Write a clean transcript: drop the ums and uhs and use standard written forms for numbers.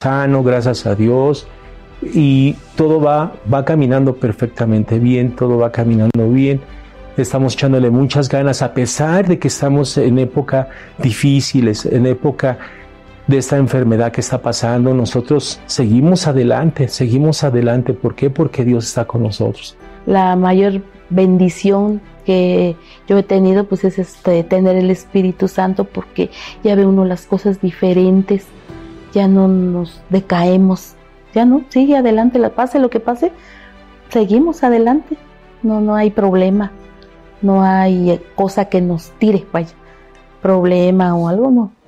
sano, gracias a Dios, y todo va caminando perfectamente bien, todo va caminando bien. Estamos echándole muchas ganas, a pesar de que estamos en época difíciles, en época de esta enfermedad que está pasando. Nosotros seguimos adelante. ¿Por qué? Porque Dios está con nosotros. La mayor bendición que yo he tenido pues es tener el Espíritu Santo, porque ya ve uno las cosas diferentes, ya no nos decaemos, ya no, sigue adelante, pase lo que pase, seguimos adelante, no hay problema, no hay cosa que nos tire, vaya, problema o algo, no.